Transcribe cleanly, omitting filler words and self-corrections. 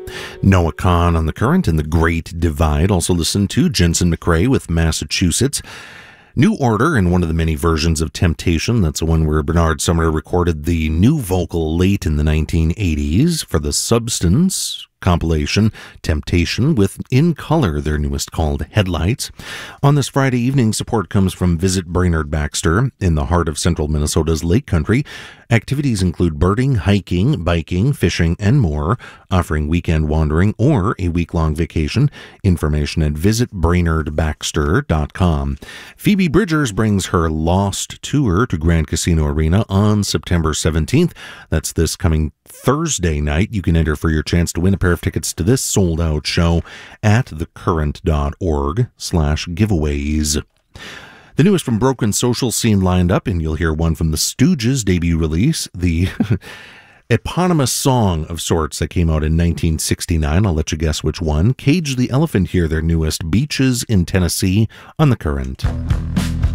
Noah Kahn on The Current and The Great Divide. Also listen to Jensen McRae with Massachusetts. New Order in one of the many versions of Temptation. That's the one where Bernard Sumner recorded the new vocal late in the 1980s for the Substance compilation Temptation, with In Color, their newest, called Headlights. On this Friday evening, support comes from Visit Brainerd Baxter in the heart of central Minnesota's Lake Country. Activities include birding, hiking, biking, fishing, and more, offering weekend wandering or a week-long vacation. Information at visitbrainerdbaxter.com. Phoebe Bridgers brings her Lost tour to Grand Casino Arena on September 17th. That's this coming Thursday night. You can enter for your chance to win a pair of tickets to this sold-out show at thecurrent.org/giveaways. The newest from Broken Social Scene lined up, and you'll hear one from the Stooges' debut release, the eponymous song of sorts that came out in 1969. I'll let you guess which one. Cage the Elephant here, their newest, Beaches in Tennessee, on The Current.